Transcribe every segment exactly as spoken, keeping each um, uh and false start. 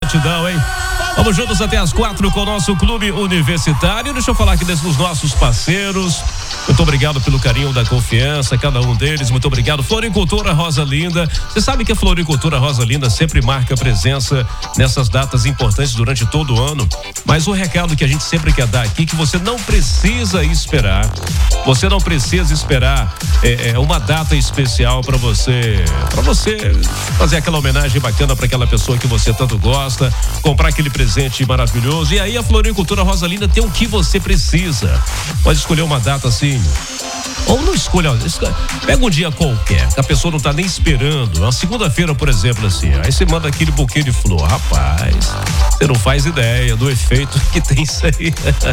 Gratidão, hein? Vamos juntos até as quatro com o nosso clube universitário. Deixa eu falar aqui dos nossos parceiros. Muito obrigado pelo carinho da confiança, cada um deles. Muito obrigado. Floricultura Rosa Linda. Você sabe que a Floricultura Rosa Linda sempre marca presença nessas datas importantes durante todo o ano. Mas o recado que a gente sempre quer dar aqui, que você não precisa esperar. Você não precisa esperar é, é, uma data especial para você, para você fazer aquela homenagem bacana para aquela pessoa que você tanto gosta, comprar aquele presente maravilhoso. E aí a Floricultura Rosa Linda tem o que você precisa. Pode escolher uma data assim, ou não escolha, pega um dia qualquer, que a pessoa não tá nem esperando, uma segunda-feira, por exemplo, assim, aí você manda aquele buquê de flor, rapaz, você não faz ideia do efeito que tem isso aí.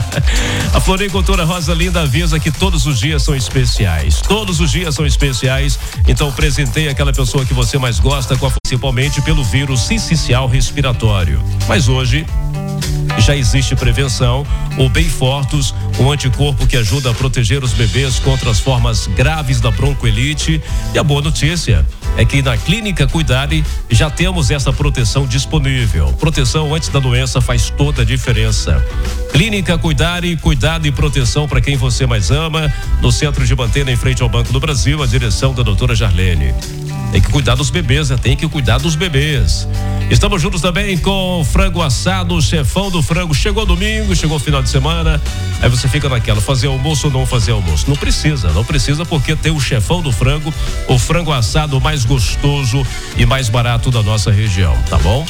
A Floricultura Rosa Linda avisa que todos os dias são especiais, todos os dias são especiais, então presenteie aquela pessoa que você mais gosta, com a, principalmente pelo vírus sincicial respiratório. Mas hoje já existe prevenção, o Beyfortus, um anticorpo que ajuda a proteger os bebês contra as formas graves da bronquiolite. E a boa notícia é que na Clínica Cuidare já temos essa proteção disponível. Proteção antes da doença faz toda a diferença. Clínica Cuidare, cuidado e proteção para quem você mais ama. No centro de Mantena, em frente ao Banco do Brasil, a direção da doutora Jarlene. Tem que cuidar dos bebês, né? Tem que cuidar dos bebês. Estamos juntos também com frango assado, chefão do frango. Chegou domingo, chegou final de semana. Aí você fica naquela, fazer almoço ou não fazer almoço? Não precisa, não precisa, porque tem o chefão do frango, o frango assado mais gostoso e mais barato da nossa região, tá bom?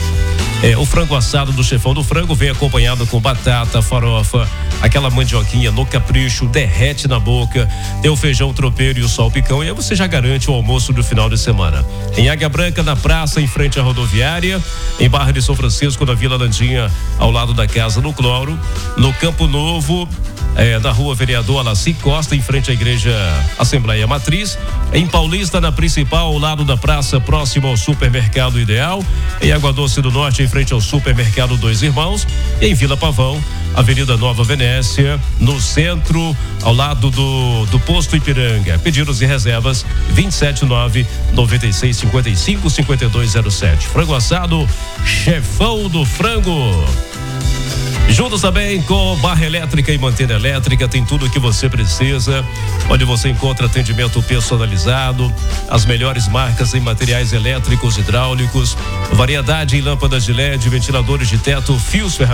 É, o frango assado do chefão do frango vem acompanhado com batata, farofa, aquela mandioquinha no capricho, derrete na boca, tem o feijão tropeiro e o salpicão, e aí você já garante o almoço do final de semana. Em Águia Branca, na praça, em frente à rodoviária, em Barra de São Francisco, na Vila Landinha, ao lado da Casa do Cloro, no Campo Novo, é, na Rua Vereador Alaci Costa, em frente à Igreja Assembleia Matriz, em Paulista, na Principal, ao lado da praça, próximo ao Supermercado Ideal, em Água Doce do Norte, em frente ao Supermercado Dois Irmãos, e em Vila Pavão, Avenida Nova Venécia, no centro, ao lado do, do Posto Ipiranga. Pedidos e reservas vinte e sete nove, noventa e seis, cinquenta e cinco, cinquenta e dois zero sete. Frango assado, chefão do frango. Juntos também com Barra Elétrica e Mantena Elétrica, tem tudo o que você precisa, onde você encontra atendimento personalizado, as melhores marcas em materiais elétricos, hidráulicos, variedade em lâmpadas de L E D, ventiladores de teto, fios ferramentas.